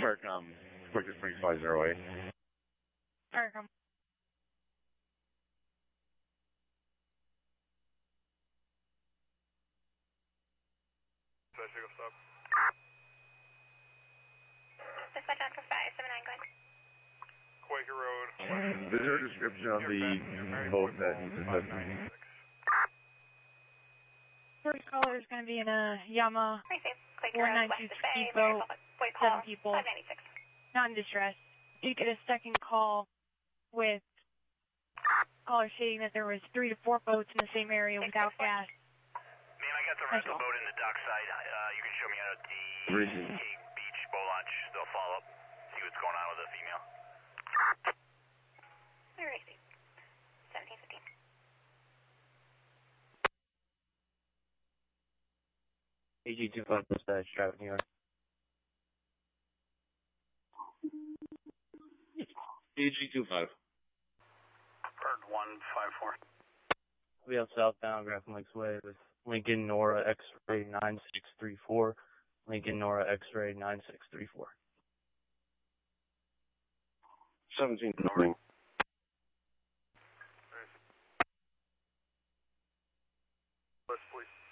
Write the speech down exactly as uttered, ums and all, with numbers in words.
Faircom, Quicker Springs five zero eight. Faircom. Stop. Dispatch on for five seven nine, go ahead. Quaker Road. Is there a description of the boat that he possessed? First caller is going to be in a Yamaha four ninety-two speedboat, seven people, not in distress. You get a second call with caller stating that there was three to four boats in the same area without gas. Man, I got the rental boat in the dockside. Uh, you can show me out at the Cape Beach boat launch. They'll follow up, see what's going on with the female. Where is he? seventeen fifteen. A G two five dispatch, traffic New York. A G two five. Bird one five four. We have southbound Grafton Lakes Way with Lincoln Nora X-ray nine six three four. Lincoln Nora X-ray nine six three four. seventeen morning. List, please.